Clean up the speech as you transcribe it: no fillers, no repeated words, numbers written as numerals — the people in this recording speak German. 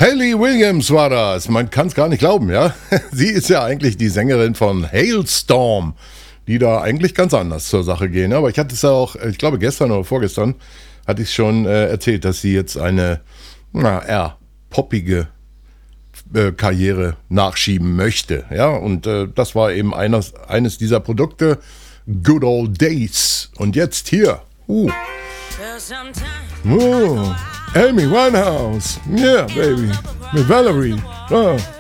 Hayley Williams war das. Man kann es gar nicht glauben, ja. Sie ist ja eigentlich die Sängerin von Hailstorm, die da eigentlich ganz anders zur Sache gehen. Aber ich hatte es ja auch, ich glaube gestern oder vorgestern, hatte ich schon erzählt, dass sie jetzt eine eher poppige Karriere nachschieben möchte. Ja, und das war eben eines dieser Produkte, Good Old Days. Und jetzt hier. Amy Winehouse. Yeah, baby. Mit Valerie.